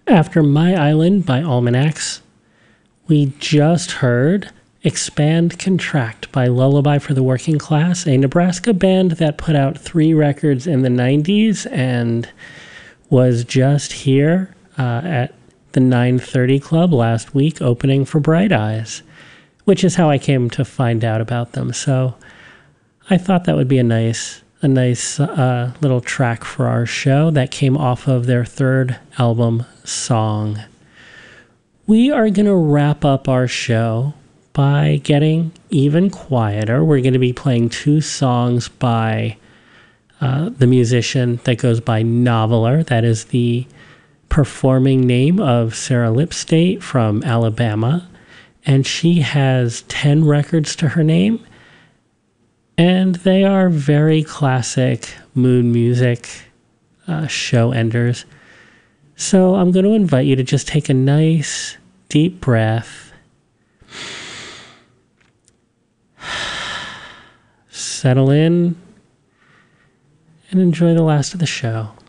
After My Island by Almanacs, we just heard Expand Contract by Lullaby for the Working Class, a Nebraska band that put out 3 records in the 90s and was just here at the 930 Club last week opening for Bright Eyes, which is how I came to find out about them. So I thought that would be a nice little track for our show that came off of their 3rd album, Song. We are going to wrap up our show by getting even quieter. We're going to be playing 2 songs by the musician that goes by Noveler. That is the performing name of Sarah Lipstate from Alabama. And she has 10 records to her name. And they are very classic mood music show enders. So I'm going to invite you to just take a nice deep breath. Settle in and enjoy the last of the show.